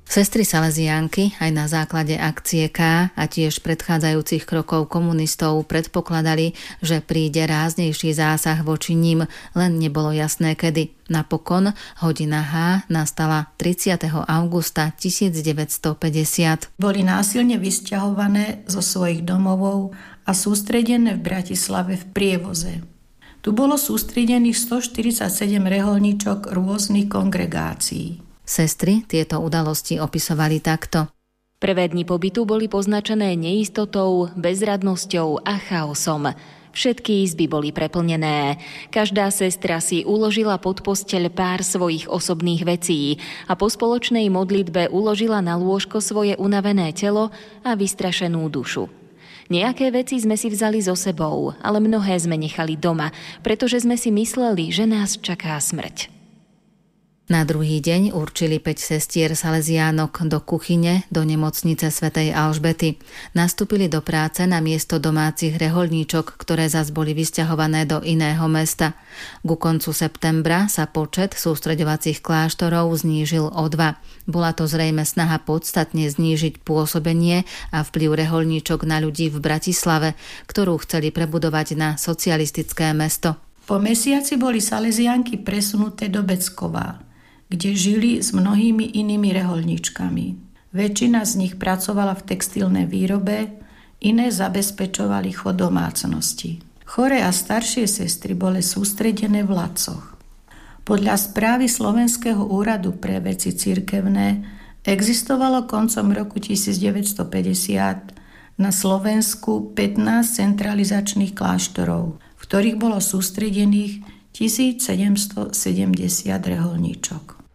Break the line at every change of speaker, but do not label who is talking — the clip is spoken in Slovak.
Sestry Salesiánky aj na základe akcie K a tiež predchádzajúcich krokov komunistov predpokladali, že príde ráznejší zásah voči ním, len nebolo jasné kedy. Napokon hodina H nastala 30. augusta 1950.
Boli násilne vysťahované zo svojich domovov a sústredené v Bratislave v prievoze. Tu bolo sústredených 147 reholníčok rôznych kongregácií.
Sestry tieto udalosti opisovali takto.
Prvé dni pobytu boli poznačené neistotou, bezradnosťou a chaosom. Všetky izby boli preplnené. Každá sestra si uložila pod posteľ pár svojich osobných vecí a po spoločnej modlitbe uložila na lôžko svoje unavené telo a vystrašenú dušu. Nejaké veci sme si vzali so sebou, ale mnohé sme nechali doma, pretože sme si mysleli, že nás čaká smrť.
Na druhý deň určili 5 sestier Salesiánok do kuchyne do nemocnice svätej Alžbety. Nastúpili do práce na miesto domácich reholníčok, ktoré zas boli vysťahované do iného mesta. Ku koncu septembra sa počet sústreďovacích kláštorov znížil o 2. Bola to zrejme snaha podstatne znížiť pôsobenie a vplyv reholníčok na ľudí v Bratislave, ktorú chceli prebudovať na socialistické mesto.
Po mesiaci boli Salesiánky presunuté do Beckova, kde žili s mnohými inými reholníčkami. Väčšina z nich pracovala v textilnej výrobe, iné zabezpečovali chod domácnosti. Choré a staršie sestry boli sústredené v Lacoch. Podľa správy Slovenského úradu pre veci cirkevné existovalo koncom roku 1950 na Slovensku 15 centralizačných kláštorov, v ktorých bolo sústredených 1770 reholníčok.